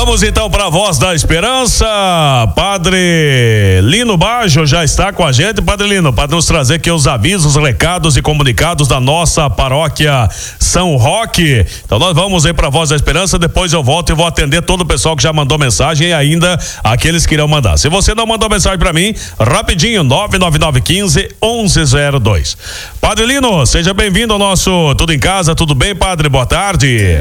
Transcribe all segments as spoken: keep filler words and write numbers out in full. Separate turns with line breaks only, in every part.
Vamos então para a Voz da Esperança. Padre Lino Baggio já está com a gente. Padre Lino, para nos trazer aqui os avisos, recados e comunicados da nossa paróquia São Roque. Então nós vamos aí para a Voz da Esperança, depois eu volto e vou atender todo o pessoal que já mandou mensagem e ainda aqueles que irão mandar. Se você não mandou mensagem para mim, rapidinho, nove nove nove um cinco, um um zero dois. Padre Lino, seja bem-vindo ao nosso Tudo em Casa. Tudo bem, Padre? Boa tarde.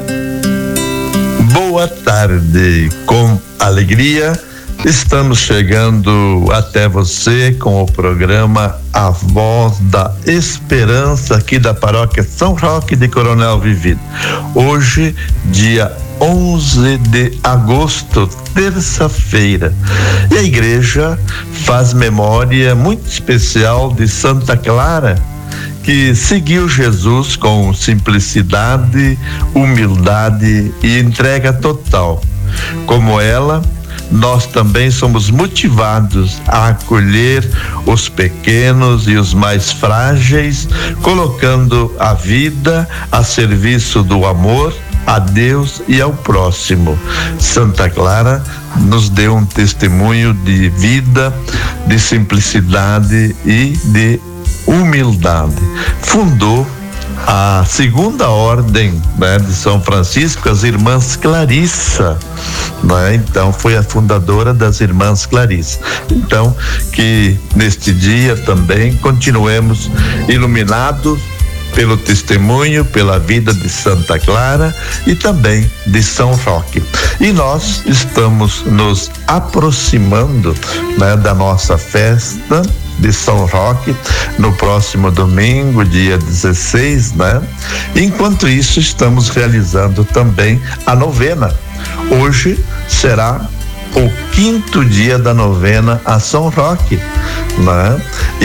Boa tarde, com alegria estamos chegando até você com o programa A Voz da Esperança aqui da paróquia São Roque de Coronel Vivida. Hoje, dia onze de agosto, terça-feira, e a igreja faz memória muito especial de Santa Clara, que seguiu Jesus com simplicidade, humildade e entrega total. Como ela, nós também somos motivados a acolher os pequenos e os mais frágeis, colocando a vida a serviço do amor a Deus e ao próximo. Santa Clara nos deu um testemunho de vida, de simplicidade e de humildade. Fundou a segunda ordem, né, de São Francisco, as Irmãs Clarissa, né? Então foi a fundadora das Irmãs Clarissa. Então que neste dia também continuemos iluminados pelo testemunho, pela vida de Santa Clara e também de São Roque. E nós estamos nos aproximando, né, da nossa festa de São Roque no próximo domingo, dia dezesseis, né? Enquanto isso, estamos realizando também a novena. Hoje será o quinto dia da novena a São Roque, né?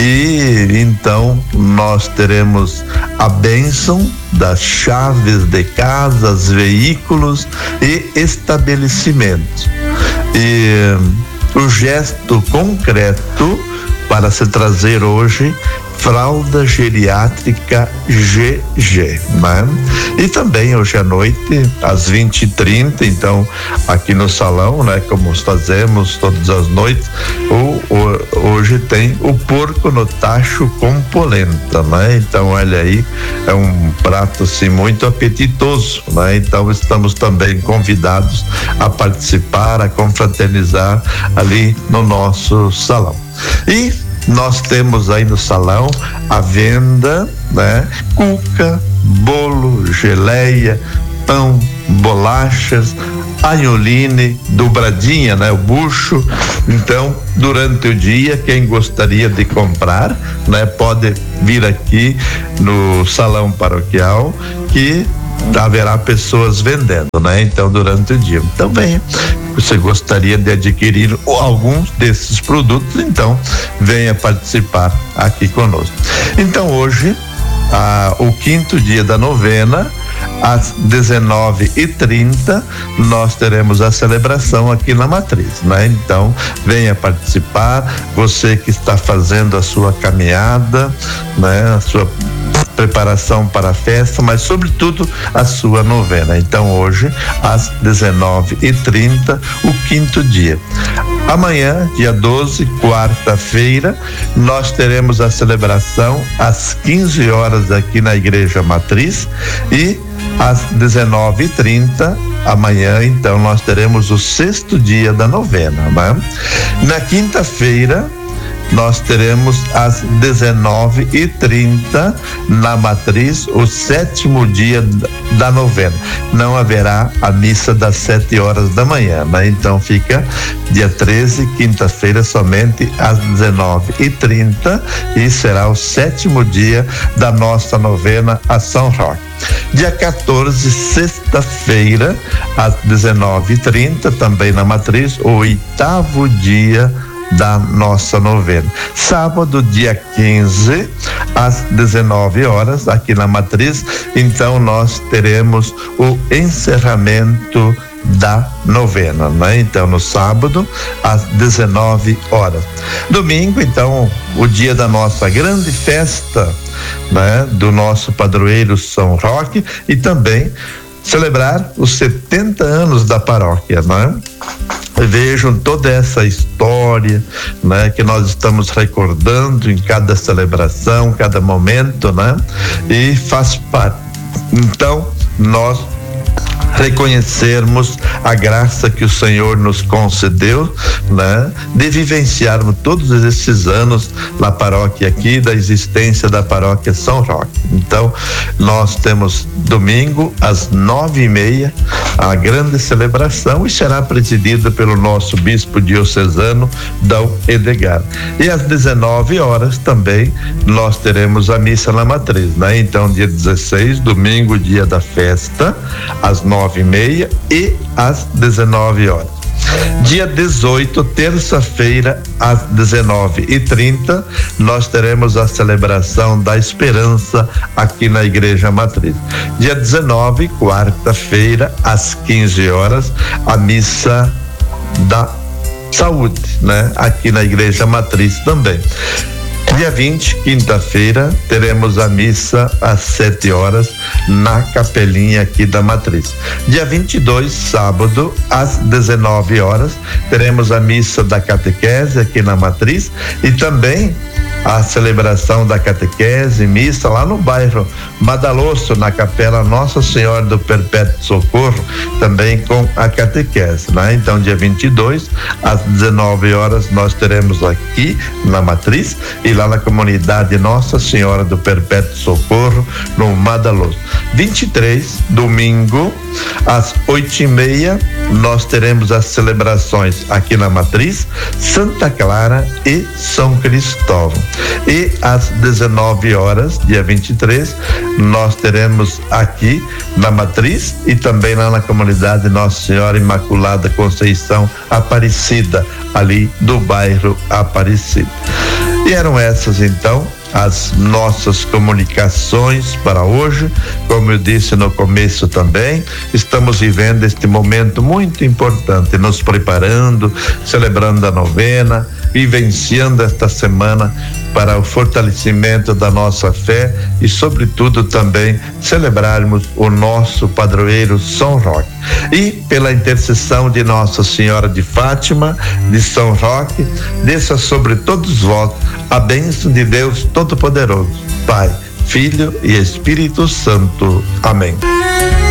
E então nós teremos a bênção das chaves de casas, veículos e estabelecimentos. E o gesto concreto para se trazer hoje fralda geriátrica G G, né? E também hoje à noite, às vinte e trinta, então, aqui no salão, né? Como fazemos todas as noites, o, o, hoje tem o porco no tacho com polenta, né? Então, olha aí, é um prato, assim, muito apetitoso, né? Então, estamos também convidados a participar, a confraternizar ali no nosso salão. E nós temos aí no salão a venda, né? Cuca, bolo, geleia, pão, bolachas, anholine, dobradinha, né? O bucho. Então, durante o dia, quem gostaria de comprar, né? Pode vir aqui no salão paroquial que haverá pessoas vendendo, né? Então, durante o dia. Então, venha. Você gostaria de adquirir alguns desses produtos, então venha participar aqui conosco. Então, hoje, ah, o quinto dia da novena, às dezenove e trinta, nós teremos a celebração aqui na Matriz, né? Então, venha participar, você que está fazendo a sua caminhada, né? A sua preparação para a festa, mas sobretudo a sua novena. Então hoje, às dezenove e trinta, o quinto dia. Amanhã, dia doze, quarta-feira, nós teremos a celebração às quinze horas aqui na Igreja Matriz e às dezenove e trinta, amanhã, então, nós teremos o sexto dia da novena, né? Na quinta-feira, nós teremos às dezenove e trinta na Matriz o sétimo dia da novena. Não haverá a missa das sete horas da manhã, né? Então fica dia treze, quinta-feira, somente às dezenove e trinta, e será o sétimo dia da nossa novena a São Roque. Dia quatorze, sexta-feira, às dezenove e trinta, também na Matriz, o oitavo dia da nossa novena. Sábado, dia quinze, às dezenove horas, aqui na Matriz, então nós teremos o encerramento da novena, né? Então, no sábado, às dezenove horas. Domingo, então, o dia da nossa grande festa, né? Do nosso padroeiro São Roque, e também celebrar os setenta anos da da paróquia, né? Vejam toda essa história, né, que nós estamos recordando em cada celebração, cada momento, né? E faz parte. Então, nós reconhecermos a graça que o Senhor nos concedeu, né, de vivenciarmos todos esses anos na paróquia aqui, da existência da paróquia São Roque. Então, nós temos domingo às nove e meia a grande celebração, e será presidida pelo nosso bispo diocesano Dom Edgar. E às dezenove horas também nós teremos a missa na matriz, né? Então, dia dezesseis, domingo, dia da festa, às nove e meia e às dezenove horas. Dia dezoito, terça-feira, às dezenove e trinta, nós teremos a celebração da Esperança aqui na Igreja Matriz. Dia dezenove, quarta-feira, às quinze horas, a missa da Saúde, né? Aqui na Igreja Matriz também. Dia vinte, quinta-feira, teremos a missa às sete horas na capelinha aqui da Matriz. Dia vinte e dois, sábado, às dezenove horas, teremos a missa da catequese aqui na Matriz e também a celebração da catequese, missa lá no bairro Madaloso, na capela Nossa Senhora do Perpétuo Socorro, também com a catequese, né? Então, dia vinte e dois, às dezenove horas, nós teremos aqui na Matriz e lá na comunidade Nossa Senhora do Perpétuo Socorro, no Madaloso. vinte e três, domingo, às oito e meia, nós teremos as celebrações aqui na Matriz, Santa Clara e São Cristóvão. E às dezenove horas, dia vinte e três, nós teremos aqui na Matriz e também lá na comunidade Nossa Senhora Imaculada Conceição Aparecida, ali do bairro Aparecida. E eram essas então as nossas comunicações para hoje. Como eu disse no começo também, estamos vivendo este momento muito importante, nos preparando, celebrando a novena, vivenciando esta semana para o fortalecimento da nossa fé e, sobretudo, também celebrarmos o nosso padroeiro São Roque. E pela intercessão de Nossa Senhora de Fátima, de São Roque, desça sobre todos vós a bênção de Deus Todo-Poderoso, Pai, Filho e Espírito Santo. Amém.